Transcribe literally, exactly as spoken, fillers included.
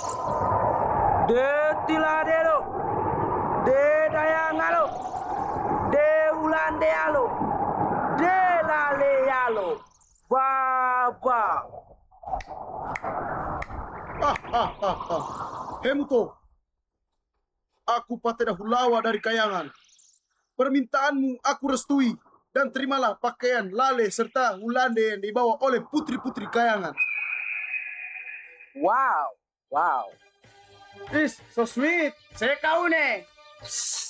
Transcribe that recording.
De tilade lo. De dayanga lo. De ulande lo. De lale lo. Baba. Ah, ah, ah, ah. Hemuto, aku Pateda Hulawa dari Kayangan. Permintaanmu aku restui dan terimalah pakaian lale serta hulande yang dibawa oleh putri-putri Kayangan. Wow. Wow. Is so sweet. Saya kau nih.